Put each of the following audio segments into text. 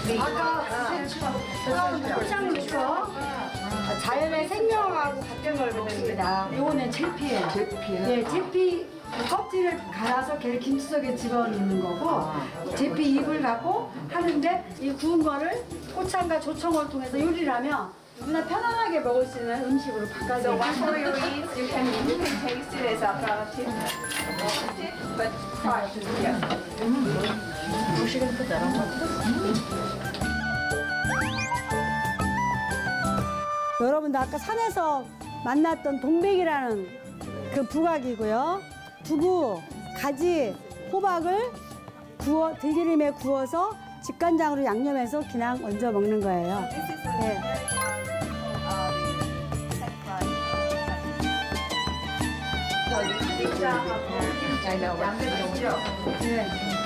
아까 포장물이고 자연의 생명하고 같은 걸 그럽니다. 이거는 제피예요. 제피요? 네, 제피 껍질을 갈아서 걔를 김치 속에 집어넣는 거고 제피 잎을 갖고 하는데 이 구운 거를 고창과 조청을 통해서 요리를 하면 누구나 편안하게 먹을 수 있는 음식으로 So 바꿔서 whenever you eat, you can taste it as alternative, but try to 여러분들 아까 산에서 만났던 동백이라는 그 부각이고요. 두부, 가지, 호박을 들기름에 구워서 직간장으로 양념해서 그냥 얹어 먹는 거예요. 네. I know. 네.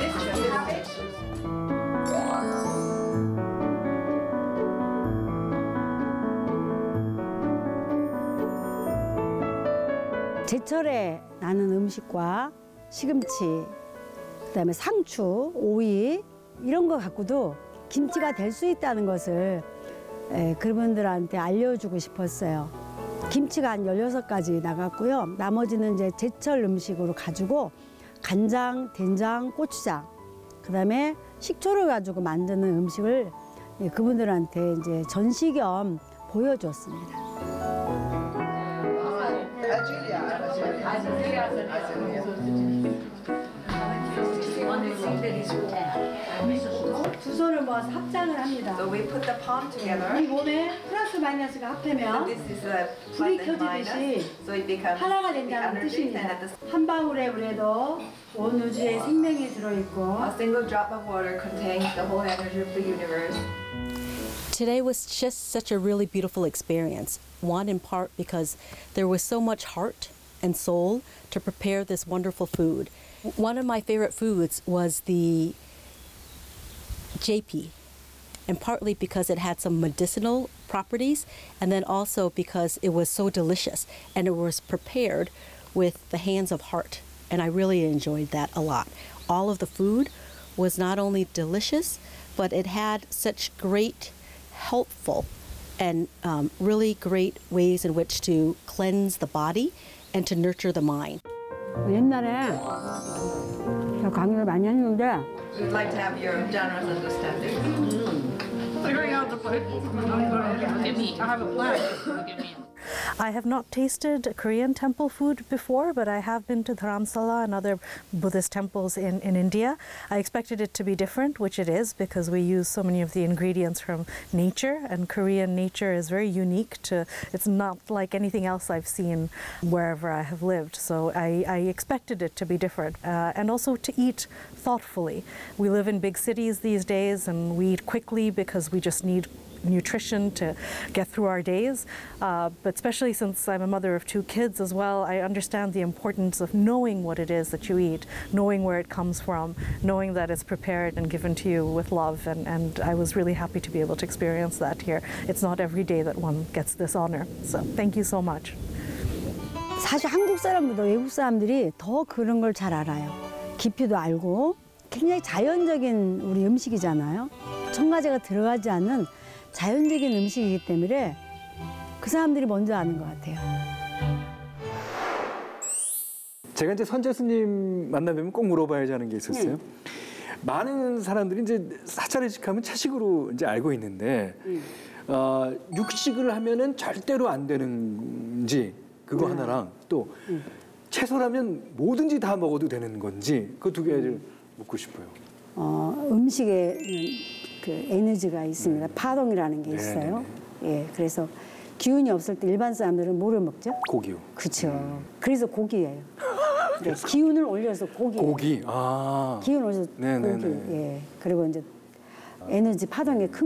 제철에 나는 음식과 시금치, 그다음에 상추, 오이 이런 거 갖고도 김치가 될 수 있다는 것을 그분들한테 알려주고 싶었어요. 김치가 한 16가지 나갔고요. 나머지는 이제 제철 음식으로 가지고 간장, 된장, 고추장, 그다음에 식초를 가지고 만드는 음식을 그분들한테 이제 전시 겸 보여줬습니다. 두 손을 모아서 합장을 합니다. So we put the palm together. 이 몸에 플러스 마이너스가 합하면 This is a 불이 plus and minus. 켜지듯이 So it becomes 하나가 the 된다는 energy and 뜻입니다. at the 한 방울의 물에도 온 우주의 생명이 들어있고 a single drop of water contains the whole energy of the universe. Today was just such a really beautiful experience. One, in part because there was so much heart and soul to prepare this wonderful food. One of my favorite foods was the JP, and partly because it had some medicinal properties, and then also because it was so delicious and it was prepared with the hands of heart. And I really enjoyed that a lot. All of the food was not only delicious, but it had such great, helpful, and really great ways in which to cleanse the body and to nurture the mind. 옛날에 저 강의를 많이 했는데 We'd like to have your generous understanding. I have not tasted Korean temple food before, but I have been to Dharamsala and other Buddhist temples in India. I expected it to be different, which it is, because we use so many of the ingredients from nature, and Korean nature is very unique to, it's not like anything else I've seen wherever I have lived. So I expected it to be different, and also to eat thoughtfully. We live in big cities these days, and we eat quickly because we just need nutrition to get through our days, but especially since I'm a mother of 2 kids as well, I understand the importance of knowing what it is that you eat, knowing where it comes from, knowing that it's prepared and given to you with love, and I was really happy to be able to experience that here. It's not every day that one gets this honor, so thank you so much. 사실 한국 사람보다 외국 사람들이 더 그런 걸 잘 알아요. 깊이도 알고 굉장히 자연적인 우리 음식이잖아요. 첨가제가 들어가지 않는 자연적인 음식이기 때문에 그 사람들이 먼저 아는 것 같아요. 제가 이제 선재수님 만나뵈면 꼭 물어봐야지 하는 게 있었어요. 많은 사람들이 이제 사찰의식하면 차식으로 이제 알고 있는데 육식을 하면은 절대로 안 되는지 그거 하나랑 또 채소라면 뭐든지 다 먹어도 되는 건지 그 2개를 묻고 싶어요. 음식에는 그 에너지가 있습니다. 파동이라는 게 있어요. 예, 그래서 기운이 없을 때 일반 사람들은 뭐를 먹죠? 고기요. 그렇죠. 그래서 고기예요. 네, 기운을 올려서 고기. 고기. 아. 기운 올려서 네네네. 고기. 예. 그리고 이제 에너지 파동이 큰